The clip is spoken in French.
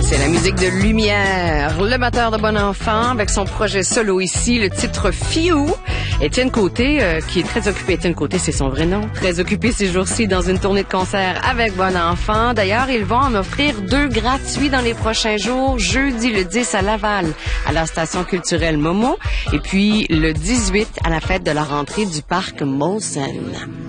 C'est la musique de Lumière, le batteur de Bon Enfant, avec son projet solo ici, le titre Fiou. Étienne Côté, qui est très occupé. Étienne Côté, c'est son vrai nom. Très occupé ces jours-ci dans une tournée de concert avec Bon Enfant. D'ailleurs, ils vont en offrir 2 gratuits dans les prochains jours. Jeudi le 10 à Laval, à la station culturelle Momo. Et puis le 18 à la fête de la rentrée du parc Molson.